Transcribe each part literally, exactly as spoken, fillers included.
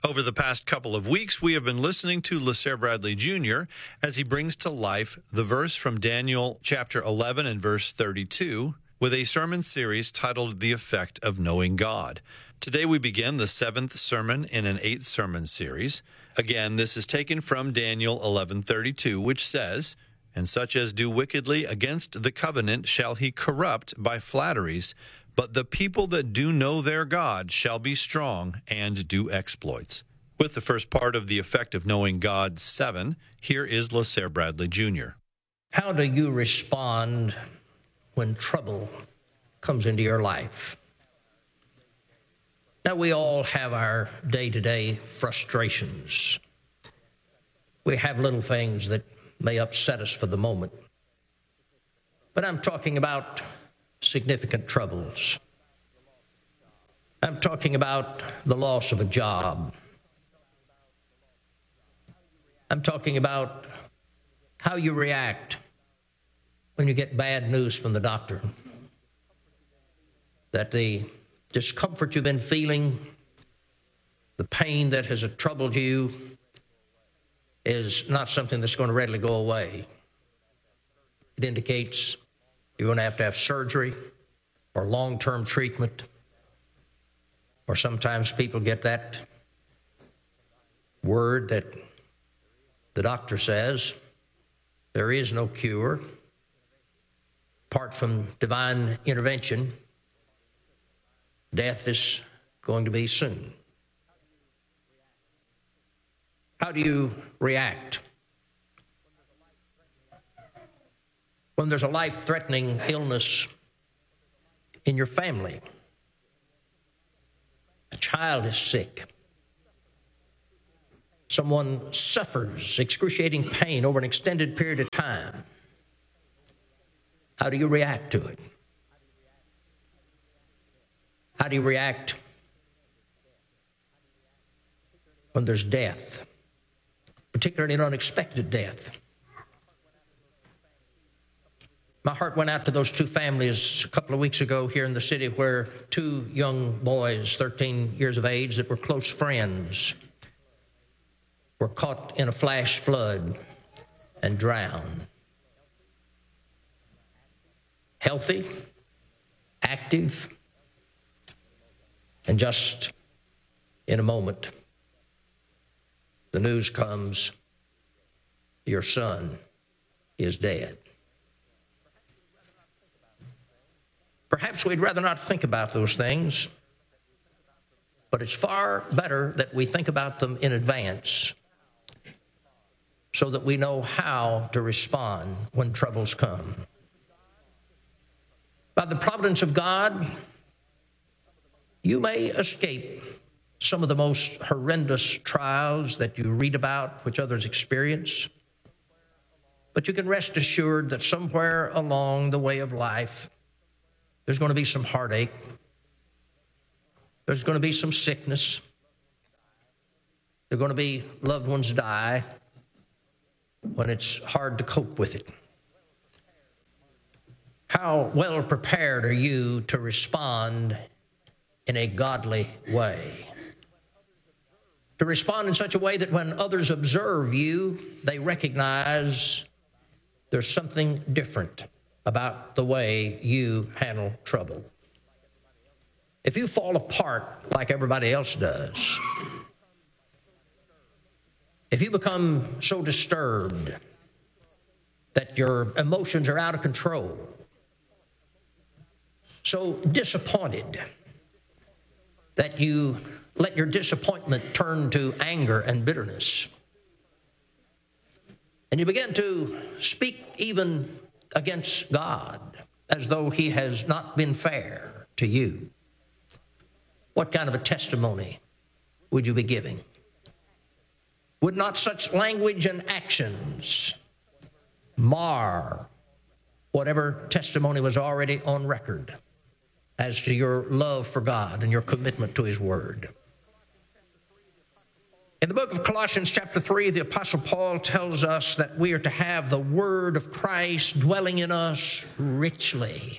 Over the past couple of weeks, we have been listening to LeSere Bradley Junior as he brings to life the verse from Daniel chapter eleven and verse thirty-two with a sermon series titled The Effect of Knowing God. Today we begin the seventh sermon in an eight sermon series. Again, this is taken from Daniel eleven thirty-two, which says, "And such as do wickedly against the covenant shall he corrupt by flatteries, but the people that do know their God shall be strong and do exploits." With the first part of The Effect of Knowing God seven, here is LeSere Bradley Junior How do you respond when trouble comes into your life? Now, we all have our day-to-day frustrations. We have little things that may upset us for the moment. But I'm talking about significant troubles. I'm talking about the loss of a job. I'm talking about how you react when you get bad news from the doctor, that the discomfort you've been feeling, the pain that has troubled you, is not something that's going to readily go away. It indicates you're going to have to have surgery or long-term treatment, or sometimes people get that word that the doctor says there is no cure apart from divine intervention. Death is going to be soon. How do you react when there's a life-threatening illness in your family? A child is sick. Someone suffers excruciating pain over an extended period of time. How do you react to it? How do you react when there's death, particularly an unexpected death? My heart went out to those two families a couple of weeks ago here in the city where two young boys, thirteen years of age, that were close friends, were caught in a flash flood and drowned. Healthy, active, and just in a moment, the news comes, your son is dead. Perhaps we'd rather not think about those things, but it's far better that we think about them in advance so that we know how to respond when troubles come. By the providence of God, you may escape some of the most horrendous trials that you read about, which others experience. But you can rest assured that somewhere along the way of life, there's going to be some heartache. There's going to be some sickness. There are going to be loved ones die when it's hard to cope with it. How well prepared are you to respond in a godly way? To respond in such a way that when others observe you, they recognize there's something different about the way you handle trouble. If you fall apart like everybody else does, if you become so disturbed that your emotions are out of control, so disappointed that you let your disappointment turn to anger and bitterness, and you begin to speak even against God as though he has not been fair to you, what kind of a testimony would you be giving? Would not such language and actions mar whatever testimony was already on record as to your love for God and your commitment to his word? In the book of Colossians chapter three, the Apostle Paul tells us that we are to have the word of Christ dwelling in us richly.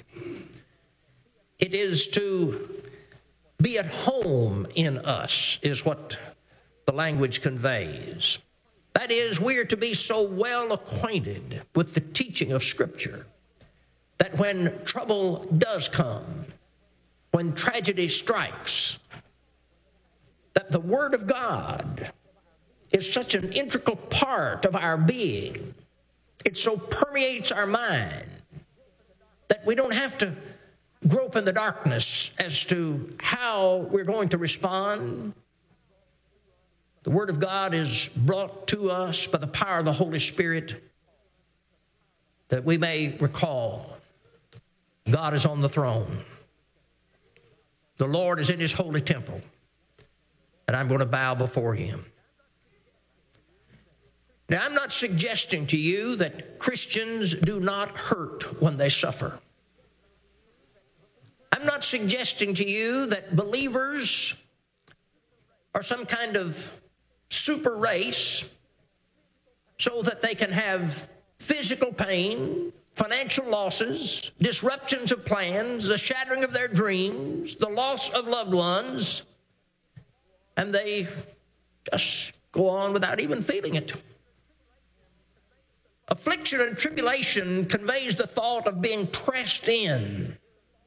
It is to be at home in us, is what the language conveys. That is, we are to be so well acquainted with the teaching of Scripture that when trouble does come, when tragedy strikes, that the Word of God is such an integral part of our being. It so permeates our mind that we don't have to grope in the darkness as to how we're going to respond. The Word of God is brought to us by the power of the Holy Spirit that we may recall God is on the throne. The Lord is in His holy temple, and I'm going to bow before Him. Now, I'm not suggesting to you that Christians do not hurt when they suffer. I'm not suggesting to you that believers are some kind of super race so that they can have physical pain, financial losses, disruptions of plans, the shattering of their dreams, the loss of loved ones, and they just go on without even feeling it. Affliction and tribulation conveys the thought of being pressed in.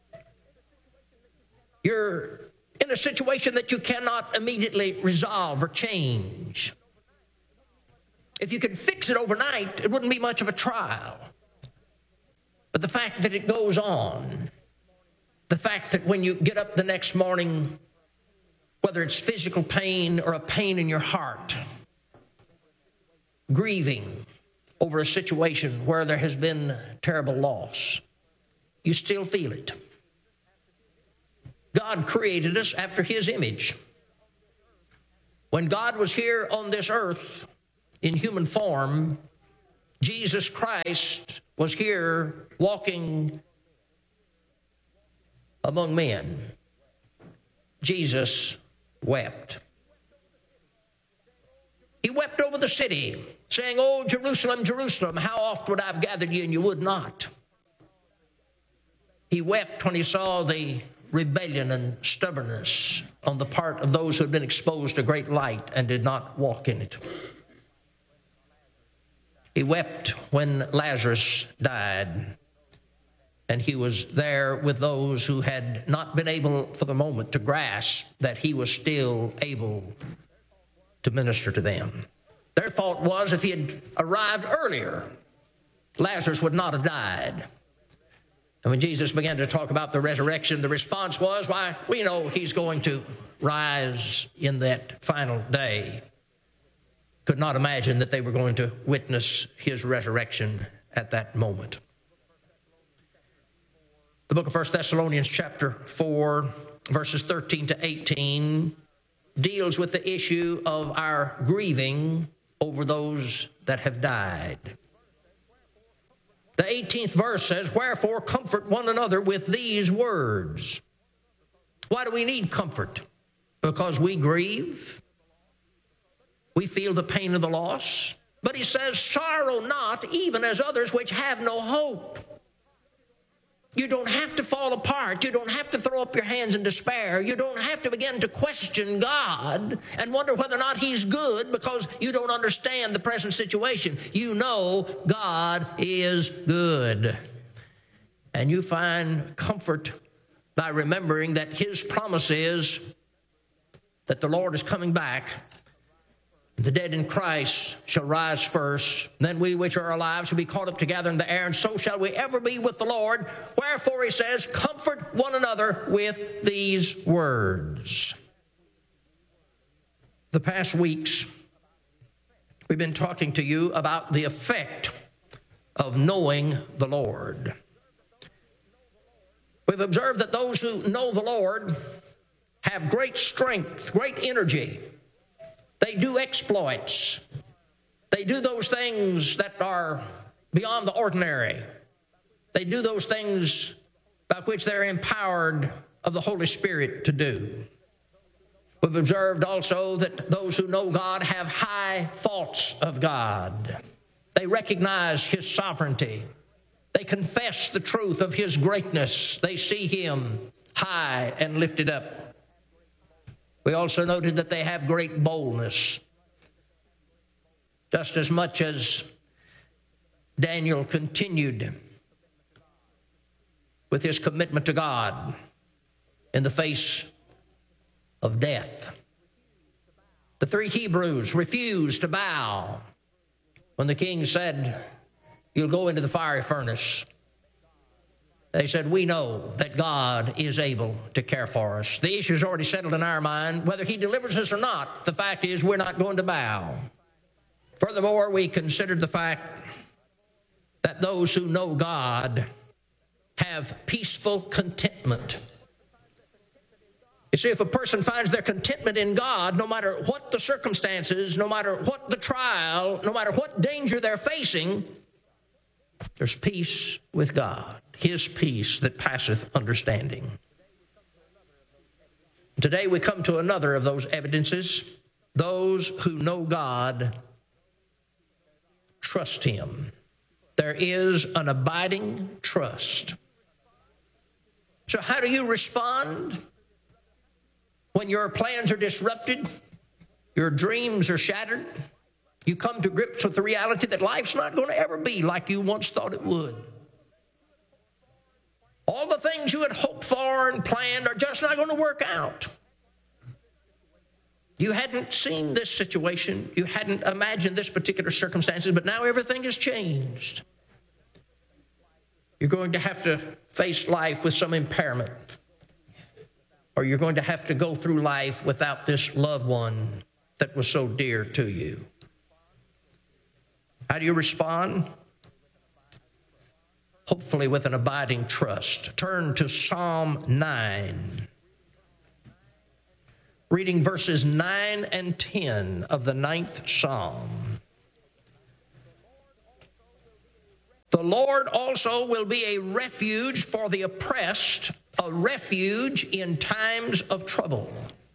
You're in a situation that you cannot immediately resolve or change. If you could fix it overnight, it wouldn't be much of a trial. But the fact that it goes on, the fact that when you get up the next morning, whether it's physical pain or a pain in your heart, grieving over a situation where there has been terrible loss, you still feel it. God created us after His image. When God was here on this earth in human form, Jesus Christ was here walking among men. Jesus wept. He wept over the city, saying, "Oh, Jerusalem, Jerusalem, how oft would I have gathered you, and you would not." He wept when he saw the rebellion and stubbornness on the part of those who had been exposed to great light and did not walk in it. He wept when Lazarus died, and he was there with those who had not been able for the moment to grasp that he was still able to minister to them. Their thought was if he had arrived earlier, Lazarus would not have died. And when Jesus began to talk about the resurrection, the response was, why, we know He's going to rise in that final day. Could not imagine that they were going to witness His resurrection at that moment. The book of First Thessalonians chapter four, verses thirteen to eighteen, deals with the issue of our grieving over those that have died. The eighteenth verse says, "Wherefore comfort one another with these words." Why do we need comfort? Because we grieve. We feel the pain of the loss. But he says, "Sorrow not, even as others which have no hope." You don't have to fall apart. You don't have to throw up your hands in despair. You don't have to begin to question God and wonder whether or not He's good because you don't understand the present situation. You know God is good. And you find comfort by remembering that His promise is that the Lord is coming back. The dead in Christ shall rise first. Then we which are alive shall be caught up together in the air, and so shall we ever be with the Lord. Wherefore, he says, comfort one another with these words. The past weeks, we've been talking to you about the effect of knowing the Lord. We've observed that those who know the Lord have great strength, great energy. They do exploits. They do those things that are beyond the ordinary. They do those things by which they're empowered of the Holy Spirit to do. We've observed also that those who know God have high thoughts of God. They recognize His sovereignty. They confess the truth of His greatness. They see Him high and lifted up. We also noted that they have great boldness. Just as much as Daniel continued with his commitment to God in the face of death. The three Hebrews refused to bow when the king said, "You'll go into the fiery furnace." They said, "We know that God is able to care for us." The issue is already settled in our mind. Whether he delivers us or not, the fact is we're not going to bow. Furthermore, we considered the fact that those who know God have peaceful contentment. You see, if a person finds their contentment in God, no matter what the circumstances, no matter what the trial, no matter what danger they're facing, there's peace with God, his peace that passeth understanding. Today we come to another of those evidences. Those who know God trust him. There is an abiding trust. So how do you respond when your plans are disrupted, your dreams are shattered? You come to grips with the reality that life's not going to ever be like you once thought it would. All the things you had hoped for and planned are just not going to work out. You hadn't seen this situation. You hadn't imagined this particular circumstances, but now everything has changed. You're going to have to face life with some impairment, or you're going to have to go through life without this loved one that was so dear to you. How do you respond? Hopefully with an abiding trust. Turn to Psalm nine. Reading verses nine and ten of the ninth Psalm. The Lord also will be a refuge for the oppressed, a refuge in times of trouble.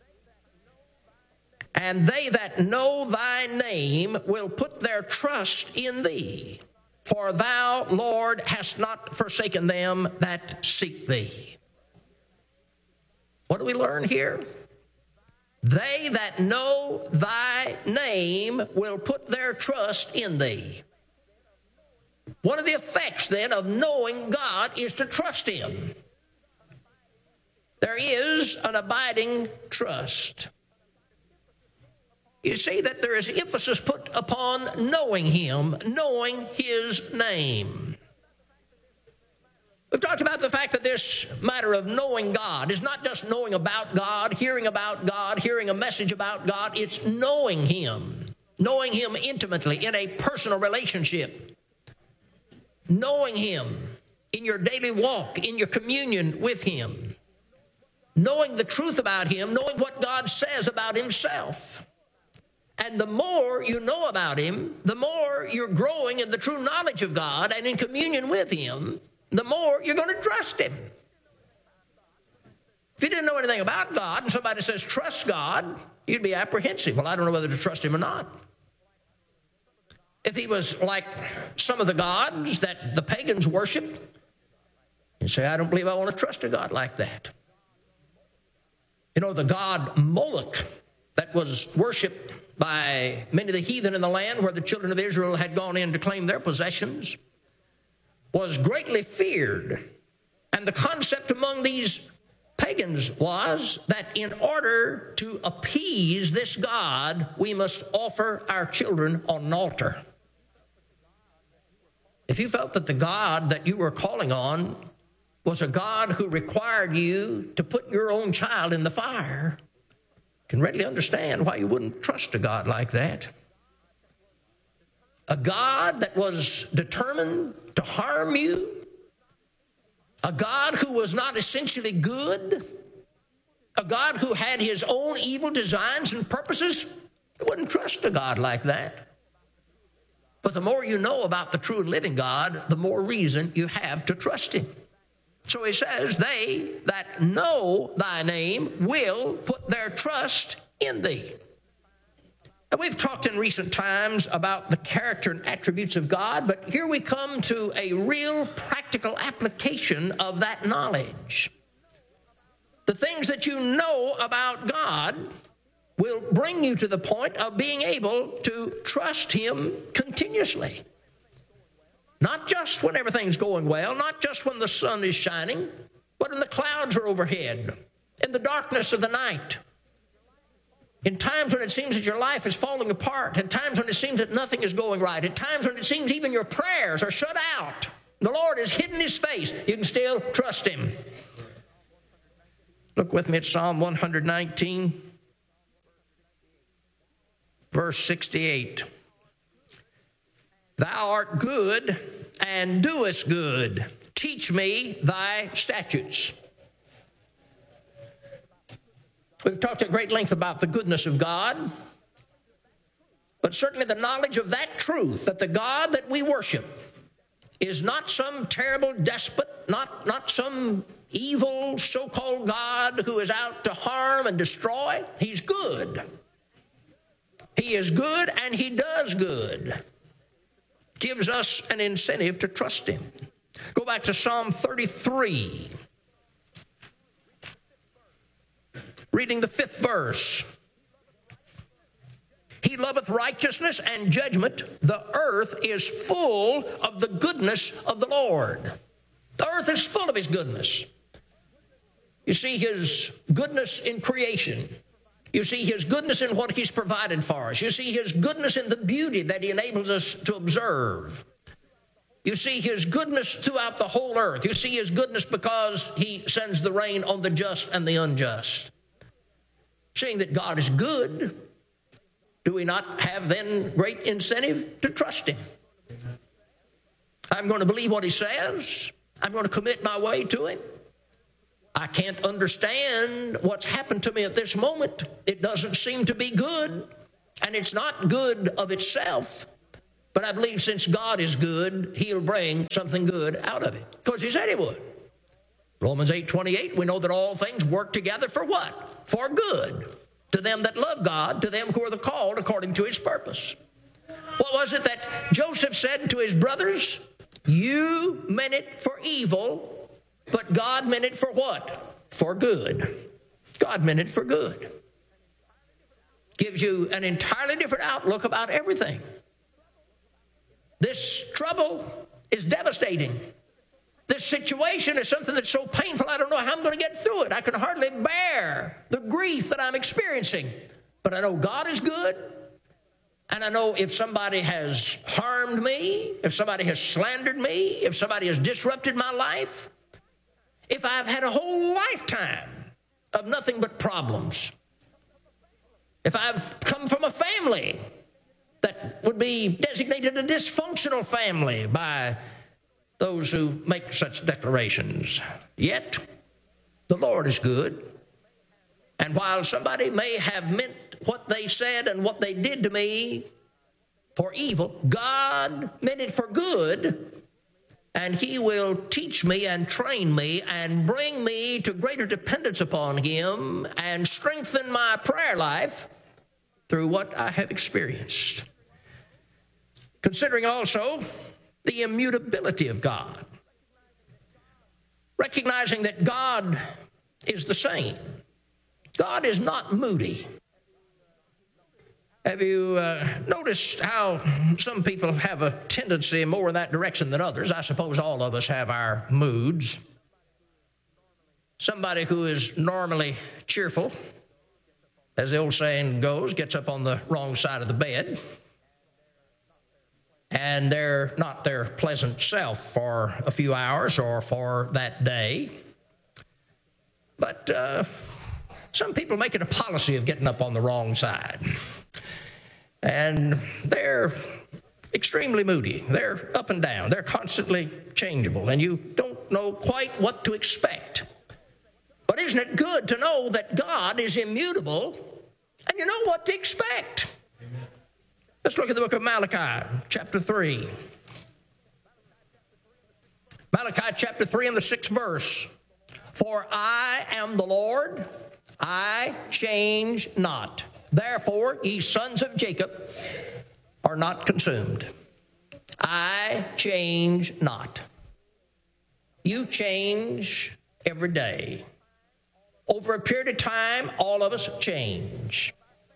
And they that know thy name will put their trust in thee. For thou, Lord, hast not forsaken them that seek thee. What do we learn here? They that know thy name will put their trust in thee. One of the effects then of knowing God is to trust him. There is an abiding trust. You see that there is emphasis put upon knowing him, knowing his name. We've talked about the fact that this matter of knowing God is not just knowing about God, hearing about God, hearing a message about God. It's knowing him, knowing him intimately in a personal relationship, knowing him in your daily walk, in your communion with him, knowing the truth about him, knowing what God says about himself. And the more you know about him, the more you're growing in the true knowledge of God and in communion with him, the more you're going to trust him. If you didn't know anything about God and somebody says, trust God, you'd be apprehensive. Well, I don't know whether to trust him or not. If he was like some of the gods that the pagans worship, you say, I don't believe I want to trust a God like that. You know, the god Moloch that was worshipped by many of the heathen in the land where the children of Israel had gone in to claim their possessions was greatly feared. And the concept among these pagans was that in order to appease this god, we must offer our children on an altar. If you felt that the God that you were calling on was a God who required you to put your own child in the fire, can readily understand why you wouldn't trust a God like that. A God that was determined to harm you, a God who was not essentially good, a God who had his own evil designs and purposes. You wouldn't trust a God like that. But the more you know about the true and living God, the more reason you have to trust him. So he says, they that know thy name will put their trust in thee. Now, we've talked in recent times about the character and attributes of God, but here we come to a real practical application of that knowledge. The things that you know about God will bring you to the point of being able to trust him continuously. Not just when everything's going well, not just when the sun is shining, but when the clouds are overhead, in the darkness of the night, in times when it seems that your life is falling apart, at times when it seems that nothing is going right, at times when it seems even your prayers are shut out. The Lord has hidden his face. You can still trust him. Look with me at Psalm one nineteen, verse sixty-eight. Thou art good and doest good. Teach me thy statutes. We've talked at great length about the goodness of God, but certainly the knowledge of that truth, that the God that we worship is not some terrible despot, not, not some evil so-called God who is out to harm and destroy. He's good. He is good and he does good. Gives us an incentive to trust him. Go back to Psalm thirty-three. Reading the fifth verse. He loveth righteousness and judgment. The earth is full of the goodness of the Lord. The earth is full of his goodness. You see his goodness in creation. You see his goodness in what he's provided for us. You see his goodness in the beauty that he enables us to observe. You see his goodness throughout the whole earth. You see his goodness because he sends the rain on the just and the unjust. Seeing that God is good, do we not have then great incentive to trust him? I'm going to believe what he says. I'm going to commit my way to him. I can't understand what's happened to me at this moment. It doesn't seem to be good, and it's not good of itself. But I believe since God is good, he'll bring something good out of it, because he said he would. Romans eight twenty-eight, we know that all things work together for what? For good. To them that love God, to them who are the called according to his purpose. What was it that Joseph said to his brothers? You meant it for evil, but God meant it for what? For good. God meant it for good. Gives you an entirely different outlook about everything. This trouble is devastating. This situation is something that's so painful, I don't know how I'm going to get through it. I can hardly bear the grief that I'm experiencing. But I know God is good. And I know if somebody has harmed me, if somebody has slandered me, if somebody has disrupted my life, if I've had a whole lifetime of nothing but problems, if I've come from a family that would be designated a dysfunctional family by those who make such declarations, yet the Lord is good. And while somebody may have meant what they said and what they did to me for evil, God meant it for good, and he will teach me and train me and bring me to greater dependence upon him and strengthen my prayer life through what I have experienced. Considering also the immutability of God, recognizing that God is the same. God is not moody. Have you uh, noticed how some people have a tendency more in that direction than others? I suppose all of us have our moods. Somebody who is normally cheerful, as the old saying goes, gets up on the wrong side of the bed, and they're not their pleasant self for a few hours or for that day. But uh, some people make it a policy of getting up on the wrong side. And they're extremely moody. They're up and down. They're constantly changeable, and you don't know quite what to expect. But isn't it good to know that God is immutable, and you know what to expect? Amen. Let's look at the book of Malachi, chapter three. Malachi chapter three and the sixth verse. For I am the Lord, I change not. Therefore, ye sons of Jacob are not consumed. I change not. You change every day. Over a period of time, all of us change.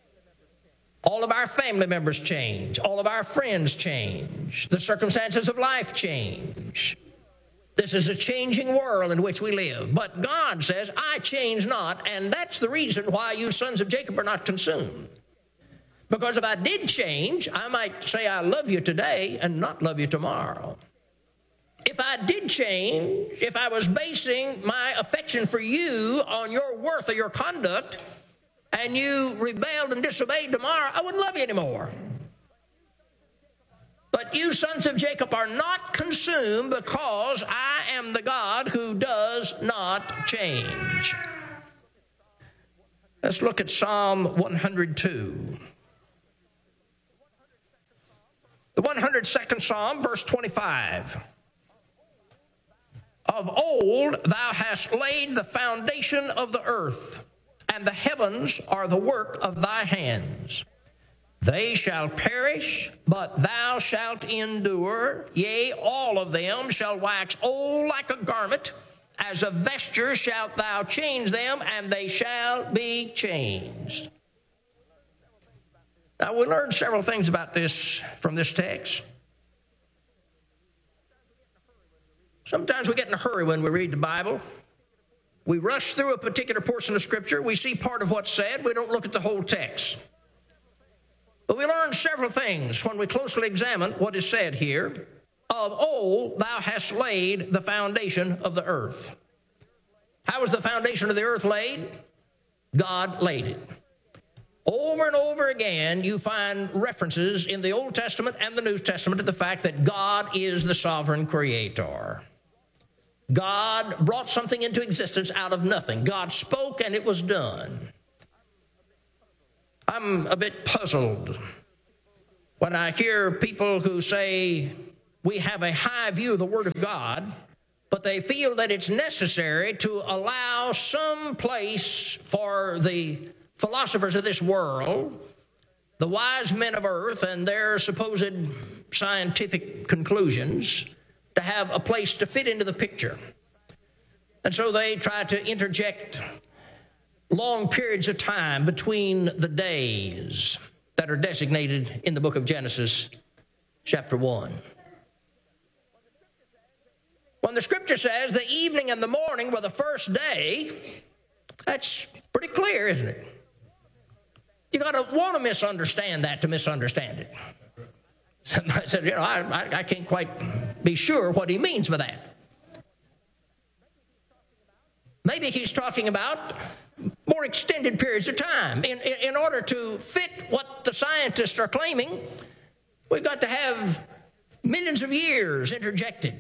All of our family members change. All of our friends change. The circumstances of life change. This is a changing world in which we live. But God says, I change not, and that's the reason why you sons of Jacob are not consumed. Because if I did change, I might say I love you today and not love you tomorrow. If I did change, if I was basing my affection for you on your worth or your conduct, and you rebelled and disobeyed tomorrow, I wouldn't love you anymore. But you sons of Jacob are not consumed because I am the God who does not change. Let's look at Psalm one hundred two. The one hundred second Psalm, verse twenty-five. Of old thou hast laid the foundation of the earth, and the heavens are the work of thy hands. They shall perish, but thou shalt endure. Yea, all of them shall wax old like a garment. As a vesture shalt thou change them, and they shall be changed. Now, we learned several things about this from this text. Sometimes we get in a hurry when we read the Bible. We rush through a particular portion of Scripture. We see part of what's said. We don't look at the whole text. But we learn several things when we closely examine what is said here. Of old thou hast laid the foundation of the earth. How was the foundation of the earth laid? God laid it. Over and over again, you find references in the Old Testament and the New Testament to the fact that God is the sovereign creator. God brought something into existence out of nothing. God spoke and it was done. I'm a bit puzzled when I hear people who say we have a high view of the Word of God, but they feel that it's necessary to allow some place for the philosophers of this world, the wise men of earth and their supposed scientific conclusions, to have a place to fit into the picture. And so they try to interject long periods of time between the days that are designated in the book of Genesis, chapter one. When the Scripture says the evening and the morning were the first day, that's pretty clear, isn't it? You got to want to misunderstand that to misunderstand it. Somebody said, you know, I, I, I can't quite be sure what he means by that. Maybe he's talking about more extended periods of time. In, in, in order to fit what the scientists are claiming, we've got to have millions of years interjected.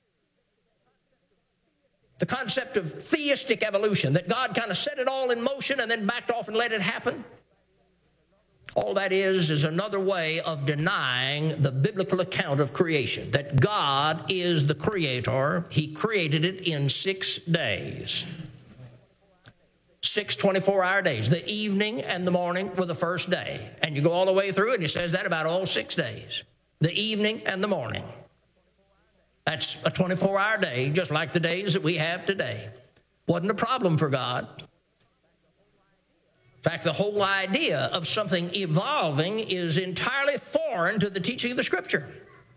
The concept of theistic evolution, that God kind of set it all in motion and then backed off and let it happen. All that is is another way of denying the biblical account of creation, that God is the creator. He created it in six days. Six twenty-four hour days. The evening and the morning were the first day. And you go all the way through and he says that about all six days. The evening and the morning. That's a twenty-four hour day, just like the days that we have today. Wasn't a problem for God. In fact, the whole idea of something evolving is entirely foreign to the teaching of the Scripture.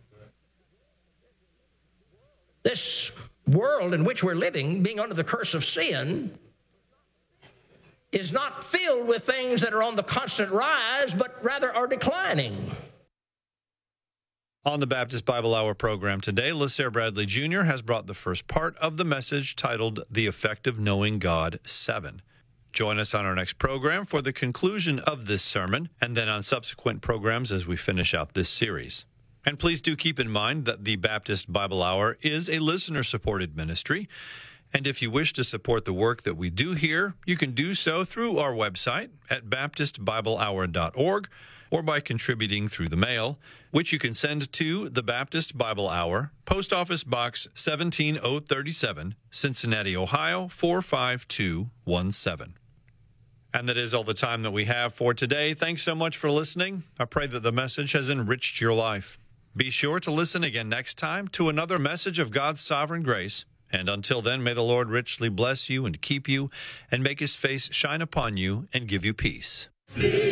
This world in which we're living, being under the curse of sin, is not filled with things that are on the constant rise, but rather are declining. On the Baptist Bible Hour program today, LeSere Bradley Junior has brought the first part of the message titled The Effect of Knowing God seven. Join us on our next program for the conclusion of this sermon, and then on subsequent programs as we finish out this series. And please do keep in mind that the Baptist Bible Hour is a listener-supported ministry, and if you wish to support the work that we do here, you can do so through our website at baptist bible hour dot org or by contributing through the mail, which you can send to the Baptist Bible Hour, Post Office Box seventeen oh thirty-seven, Cincinnati, Ohio, four five two one seven. And that is all the time that we have for today. Thanks so much for listening. I pray that the message has enriched your life. Be sure to listen again next time to another message of God's sovereign grace. And until then, may the Lord richly bless you and keep you, and make his face shine upon you and give you peace.